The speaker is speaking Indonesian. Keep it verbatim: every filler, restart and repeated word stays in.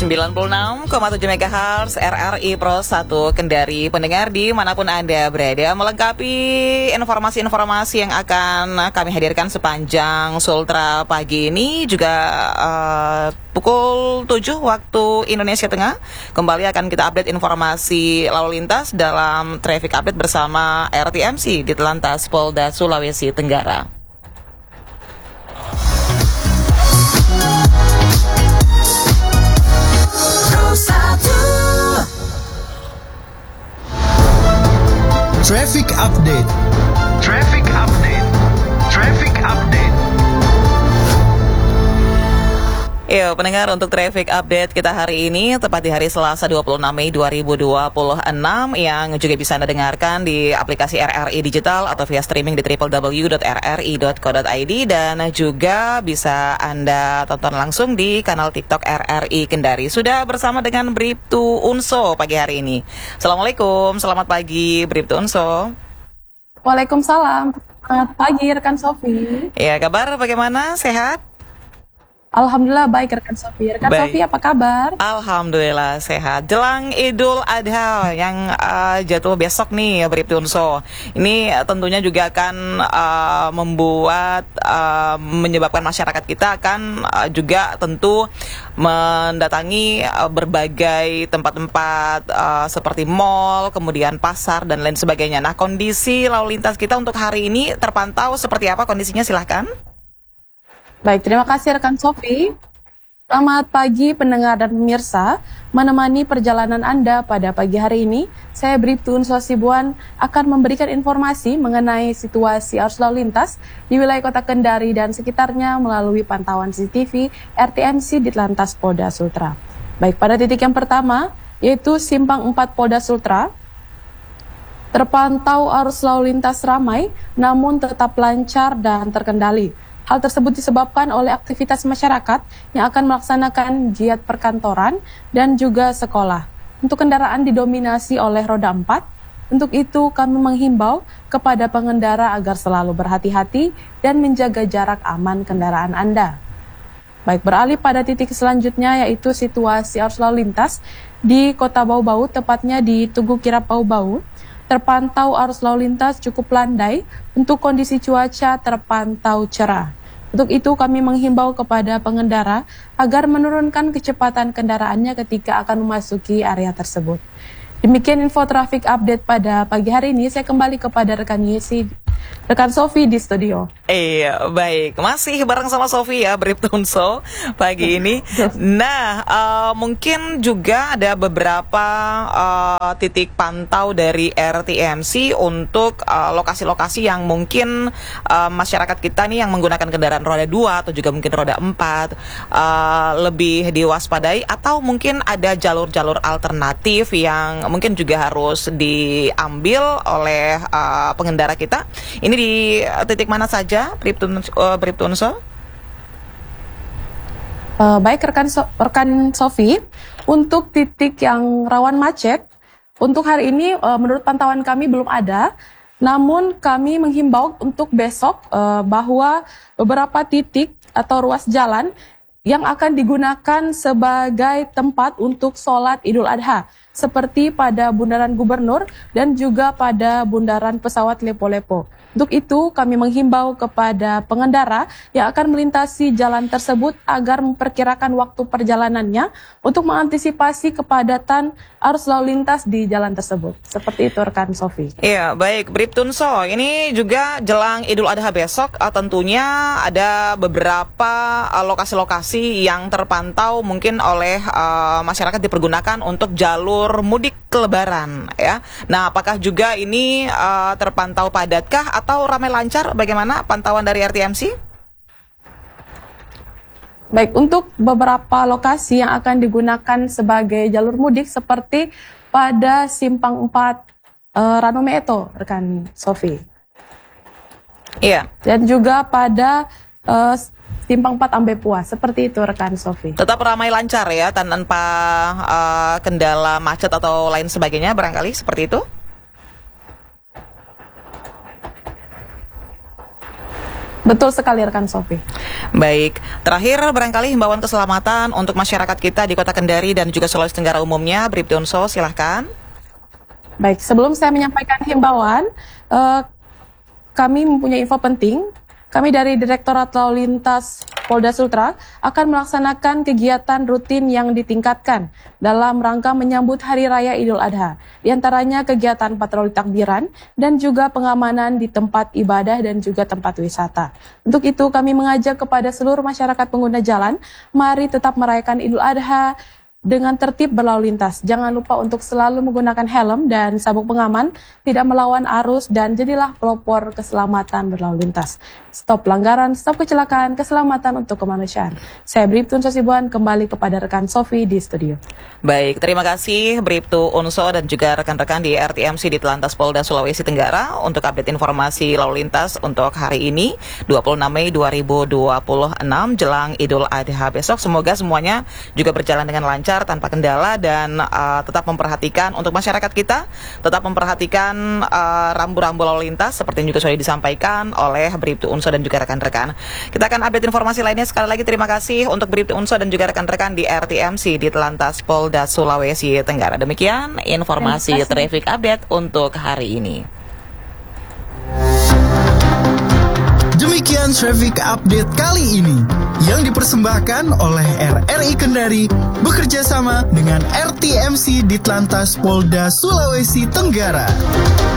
sembilan puluh enam koma tujuh megahertz R R I Pro satu Kendari. Pendengar dimanapun Anda berada, melengkapi informasi-informasi yang akan kami hadirkan sepanjang Sultra pagi ini. Juga uh, pukul tujuh waktu Indonesia Tengah, kembali akan kita update informasi lalu lintas dalam Traffic Update bersama R T M C Ditlantas Polda Sulawesi Tenggara. Traffic Update. Traffic Update. Traffic Update. Ya, pendengar, untuk Traffic Update kita hari ini tepat di hari Selasa dua puluh enam Mei dua ribu dua puluh enam yang juga bisa Anda dengarkan di aplikasi R R I Digital atau via streaming di w w w dot r r i dot co dot i d dan juga bisa Anda tonton langsung di kanal TikTok R R I Kendari. Sudah bersama dengan Bribtu Unso pagi hari ini. Assalamualaikum, selamat pagi Bribtu Unso. Waalaikumsalam, selamat pagi rekan Sofi. Ya, kabar bagaimana? Sehat? Alhamdulillah baik rekan Sofi. Rekan Baik. Sofi apa kabar? Alhamdulillah sehat. Jelang Idul Adha yang uh, jatuh besok nih, Bribtu Unso. Ini uh, tentunya juga akan uh, membuat uh, menyebabkan masyarakat kita akan uh, juga tentu mendatangi uh, berbagai tempat-tempat uh, seperti mall, kemudian pasar dan lain sebagainya. Nah, kondisi lalu lintas kita untuk hari ini terpantau seperti apa kondisinya? Silahkan. Baik, terima kasih rekan Sofi. Selamat pagi pendengar dan pemirsa. Menemani perjalanan Anda pada pagi hari ini, saya Bribtu Unso Sibuan akan memberikan informasi mengenai situasi arus lalu lintas di wilayah Kota Kendari dan sekitarnya melalui pantauan C C T V R T M C Ditlantas Polda Sultra. Baik, pada titik yang pertama, yaitu Simpang empat Polda Sultra, terpantau arus lalu lintas ramai namun tetap lancar dan terkendali. Hal tersebut disebabkan oleh aktivitas masyarakat yang akan melaksanakan jihad perkantoran dan juga sekolah. Untuk kendaraan didominasi oleh roda empat, untuk itu kami menghimbau kepada pengendara agar selalu berhati-hati dan menjaga jarak aman kendaraan Anda. Baik, beralih pada titik selanjutnya yaitu situasi arus lalu lintas di Kota Bau-Bau, tepatnya di Tugu Kirap Bau-Bau. Terpantau arus lalu lintas cukup landai, untuk kondisi cuaca terpantau cerah. Untuk itu kami menghimbau kepada pengendara agar menurunkan kecepatan kendaraannya ketika akan memasuki area tersebut. Demikian info traffic update pada pagi hari ini. Saya kembali kepada rekan Yesi, rekan Sofi di studio. Iya, baik. Masih bareng sama Sofi ya, Bribtu Unso pagi ini. Nah, uh, mungkin juga ada beberapa uh, titik pantau dari R T M C untuk uh, lokasi-lokasi yang mungkin uh, masyarakat kita nih yang menggunakan kendaraan roda dua atau juga mungkin roda empat uh, lebih diwaspadai, atau mungkin ada jalur-jalur alternatif yang mungkin juga harus diambil oleh uh, pengendara kita. Ini di uh, titik mana saja, Bribtu uh, Bribtu Unso? Uh, baik rekan so rekan Sofi, untuk titik yang rawan macet, untuk hari ini uh, menurut pantauan kami belum ada. Namun kami menghimbau untuk besok uh, bahwa beberapa titik atau ruas jalan yang akan digunakan sebagai tempat untuk sholat Idul Adha, seperti pada Bundaran Gubernur dan juga pada Bundaran Pesawat Lepo-Lepo. Untuk itu kami menghimbau kepada pengendara yang akan melintasi jalan tersebut agar memperkirakan waktu perjalanannya untuk mengantisipasi kepadatan arus lalu lintas di jalan tersebut. Seperti itu rekan Sofi. Iya, baik Bribtu Unso. Ini juga jelang Idul Adha besok, uh, tentunya ada beberapa uh, lokasi-lokasi yang terpantau mungkin oleh uh, masyarakat dipergunakan untuk jalur mudik Lebaran ya. Nah, apakah juga ini uh, terpantau padatkah atau ramai lancar? Bagaimana pantauan dari R T M C? Baik, untuk beberapa lokasi yang akan digunakan sebagai jalur mudik seperti pada Simpang empat uh, Ranometo, rekan Sofi. Iya. Dan juga pada uh, Simpang empat Ambepua, seperti itu rekan Sofi. Tetap ramai lancar ya, tanpa uh, kendala macet atau lain sebagainya barangkali seperti itu? Betul sekali rekan Sofi. Baik, terakhir barangkali himbauan keselamatan untuk masyarakat kita di Kota Kendari dan juga Sulawesi Tenggara umumnya, Bribtu Unso, silahkan. Baik, sebelum saya menyampaikan himbauan, eh, kami mempunyai info penting. Kami dari Direktorat Lalu Lintas Polda Sultra akan melaksanakan kegiatan rutin yang ditingkatkan dalam rangka menyambut Hari Raya Idul Adha. Di antaranya kegiatan patroli takbiran dan juga pengamanan di tempat ibadah dan juga tempat wisata. Untuk itu kami mengajak kepada seluruh masyarakat pengguna jalan, mari tetap merayakan Idul Adha dengan tertib berlalu lintas. Jangan lupa untuk selalu menggunakan helm dan sabuk pengaman, tidak melawan arus, dan jadilah pelopor keselamatan berlalu lintas. Stop pelanggaran, stop kecelakaan, keselamatan untuk kemanusiaan. Saya Bribtu Unso Sibuan, kembali kepada rekan Sofi di studio. Baik, terima kasih Bribtu Unso dan juga rekan-rekan di R T M C di Telantas Polda Sulawesi Tenggara untuk update informasi lalu lintas untuk hari ini, dua puluh enam Mei dua ribu dua puluh enam, jelang Idul Adha besok. Semoga semuanya juga berjalan dengan lancar, tanpa kendala, dan uh, tetap memperhatikan untuk masyarakat kita, tetap memperhatikan uh, rambu-rambu lalu lintas seperti yang juga sudah disampaikan oleh Bribtu Unso dan juga rekan-rekan. Kita akan update informasi lainnya. Sekali lagi terima kasih untuk Bribtu Unso dan juga rekan-rekan di R T M C di Telantas Polda Sulawesi Tenggara. Demikian informasi traffic update untuk hari ini. Demikian traffic update kali ini yang dipersembahkan oleh R R I Kendari bekerja sama dengan R T M C di Telantas Polda Sulawesi Tenggara.